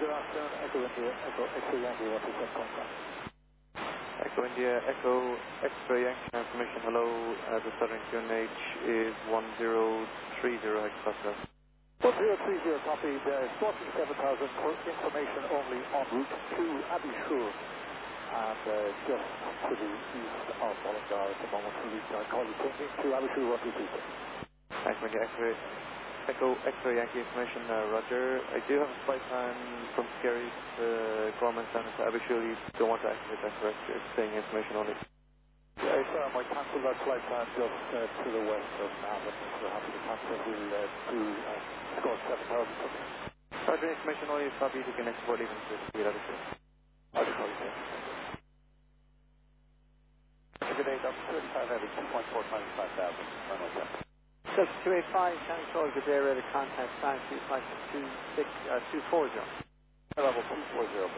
good afternoon. Echo India, Echo X-ray Yankee, what is that contact? Echo India, Echo X-ray Yankee transmission. Hello, the Southern QNH is 1030 Hexafel. 1030 copied, squawking 7000 for information only en route to Abishur and just to the east of Mullingar at the moment. Release our call you changing to Abishur 1232. Echo India, Echo X-ray Yankee information, Roger. I do have a flight plan from Scary to Gorman Center to Abishur. You don't want to activate that, correct? It's saying information only. Yeah, sir, I cancel that flight plan just to the west of Navan. If you're happy to cancel, we'll do score 7000. Roger, information only is copied. You can export even to the Abishur. I'll call you there. Good day, Dr. 35 Heavy, 2.4 times 5,000. Final check. 285, County Call, good day, ready to contact Science Flight 240. Level 240,